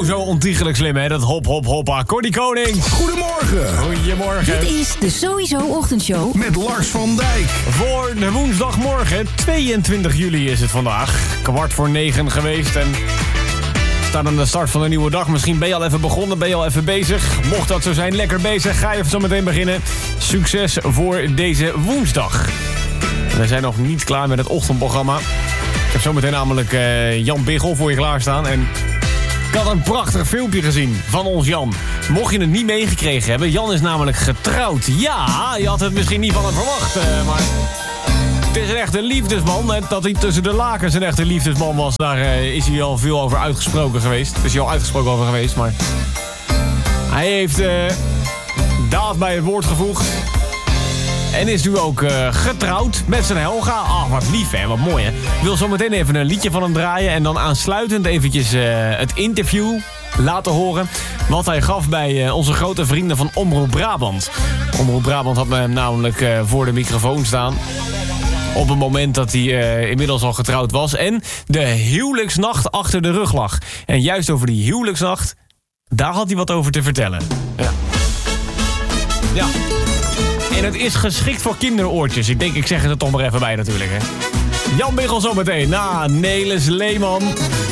Zo ontiegelijk slim, hè? Dat hop, hop, hoppa. Corny Koning. Goedemorgen. Goedemorgen. Dit is de Sowieso Ochtendshow. Met Lars van Dijk. Voor de woensdagmorgen, 22 juli is het vandaag. 8:45 geweest en staat aan de start van een nieuwe dag. Misschien ben je al even begonnen, ben je al even bezig. Mocht dat zo zijn, lekker bezig. Ga je zo meteen beginnen. Succes voor deze woensdag. We zijn nog niet klaar met het ochtendprogramma. Ik heb zometeen namelijk Jan Biggel voor je klaarstaan. En ik had een prachtig filmpje gezien van ons Jan. Mocht je het niet meegekregen hebben, Jan is namelijk getrouwd. Ja, je had het misschien niet van hem verwacht, maar het is een echte liefdesman. En dat hij tussen de lakens een echte liefdesman was, daar is hij al veel over uitgesproken geweest. Er is hij al uitgesproken over geweest, maar hij heeft daad bij het woord gevoegd. En is nu ook getrouwd met zijn Helga. Ach, wat lief, hè, wat mooi, hè. Ik wil zo meteen even een liedje van hem draaien. En dan aansluitend eventjes het interview laten horen wat hij gaf bij onze grote vrienden van Omroep Brabant. Omroep Brabant had hem namelijk voor de microfoon staan op het moment dat hij inmiddels al getrouwd was. En de huwelijksnacht achter de rug lag. En juist over die huwelijksnacht, daar had hij wat over te vertellen. Ja. En het is geschikt voor kinderoortjes. Ik denk, ik zeg het er toch maar even bij natuurlijk, hè. Jan Biggel zometeen na Nelis Leeman.